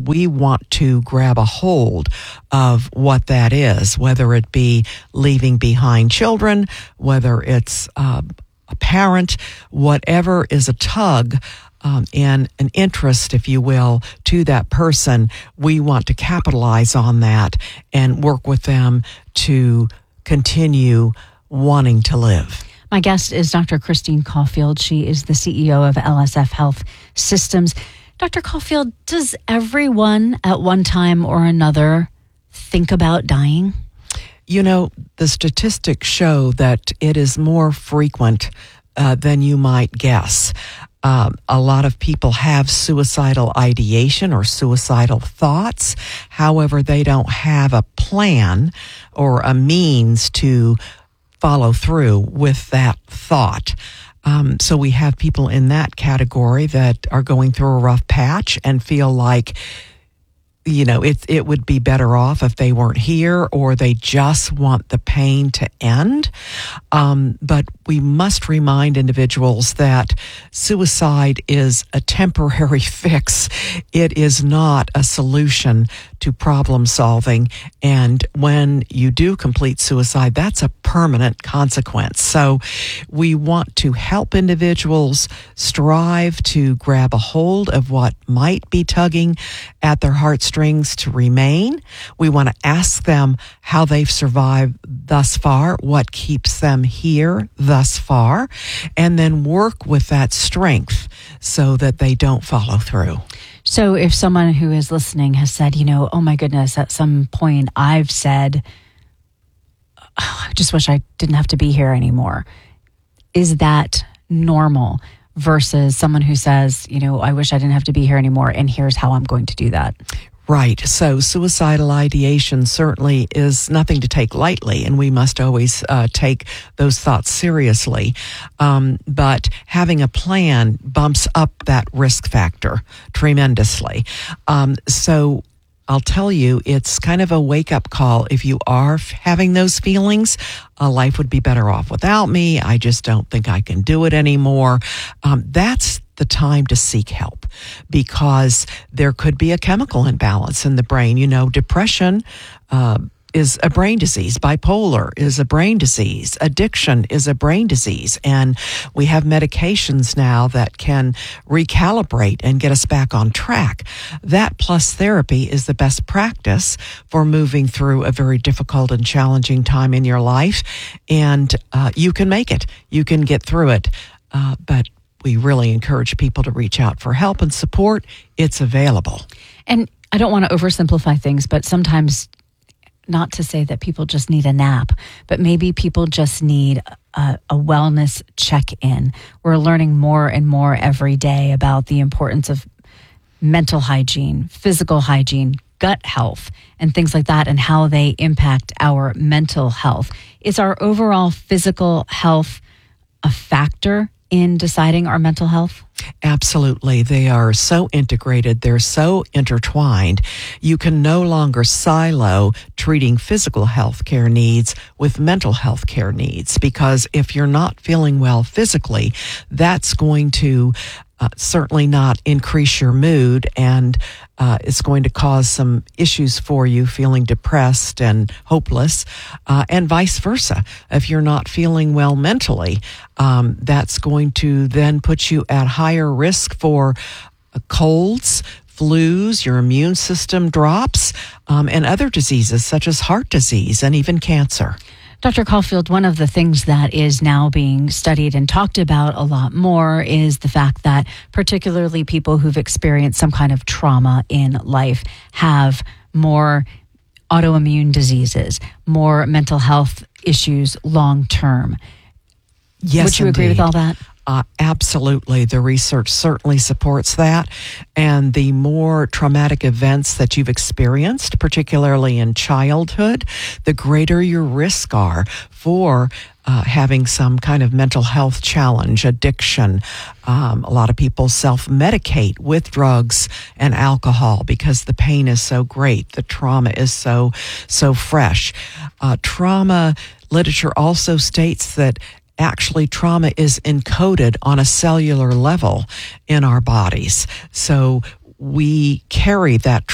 And we want to grab a hold of what that is, whether it be leaving behind children, whether it's a parent, whatever is a tug and an interest, if you will, to that person. We want to capitalize on that and work with them to continue wanting to live. My guest is Dr. Christine Caulfield. She is the CEO of LSF Health Systems. Dr. Caulfield, does everyone at one time or another think about dying? You know, the statistics show that it is more frequent than you might guess. A lot of people have suicidal ideation or suicidal thoughts. However, they don't have a plan or a means to follow through with that thought. So we have people in that category that are going through a rough patch and feel like, you know, it would be better off if they weren't here, or they just want the pain to end. But we must remind individuals that suicide is a temporary fix. It is not a solution to problem solving. And when you do complete suicide, that's a permanent consequence. So we want to help individuals strive to grab a hold of what might be tugging at their heartstrings to remain. We want to ask them how they've survived thus far, what keeps them here thus far, and then work with that strength so that they don't follow through. So if someone who is listening has said, you know, oh my goodness, at some point I've said, oh, I just wish I didn't have to be here anymore. Is that normal versus someone who says, you know, I wish I didn't have to be here anymore, and here's how I'm going to do that? Right. So suicidal ideation certainly is nothing to take lightly, and we must always take those thoughts seriously. But having a plan bumps up that risk factor tremendously. So I'll tell you, it's kind of a wake-up call. If you are having those feelings, life would be better off without me. I just don't think I can do it anymore. That's the time to seek help, because there could be a chemical imbalance in the brain. You know, depression is a brain disease. Bipolar is a brain disease. Addiction is a brain disease. And we have medications now that can recalibrate and get us back on track. That plus therapy is the best practice for moving through a very difficult and challenging time in your life. And you can make it. You can get through it. But we really encourage people to reach out for help and support. It's available. And I don't want to oversimplify things, but sometimes, not to say that people just need a nap, but maybe people just need a wellness check-in. We're learning more and more every day about the importance of mental hygiene, physical hygiene, gut health, and things like that, and how they impact our mental health. Is our overall physical health a factor in deciding our mental health? Absolutely. They are so integrated. They're so intertwined. You can no longer silo treating physical health care needs with mental health care needs, because if you're not feeling well physically, that's going to certainly not increase your mood, and it's going to cause some issues for you, feeling depressed and hopeless, and vice versa. If you're not feeling well mentally, that's going to then put you at higher risk for colds, flus, your immune system drops, and other diseases such as heart disease and even cancer. Dr. Caulfield, one of the things that is now being studied and talked about a lot more is the fact that particularly people who've experienced some kind of trauma in life have more autoimmune diseases, more mental health issues long term. Yes, would you agree with all that? Absolutely. The research certainly supports that. And the more traumatic events that you've experienced, particularly in childhood, the greater your risk are for having some kind of mental health challenge, addiction. A lot of people self-medicate with drugs and alcohol because the pain is so great. The trauma is so fresh. Trauma literature also states that actually trauma is encoded on a cellular level in our bodies. So we carry that